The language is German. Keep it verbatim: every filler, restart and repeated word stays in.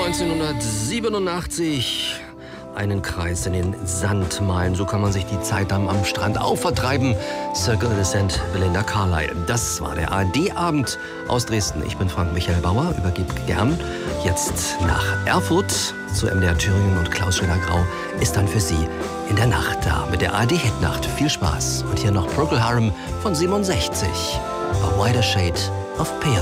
neunzehnhundertsiebenundachtzig. Einen Kreis in den Sand malen, so kann man sich die Zeit dann am Strand auch vertreiben. Circle de Sand, Belinda Carlisle. Das war der A R D-Abend aus Dresden. Ich bin Frank Michael Bauer, übergebe gern jetzt nach Erfurt zu M D R Thüringen, und Klaus Schöner-Grau ist dann für Sie in der Nacht da mit der A R D-Hitnacht. Viel Spaß. Und hier noch Procol Harum von siebenundsechzig. A Wider Shade of Pale.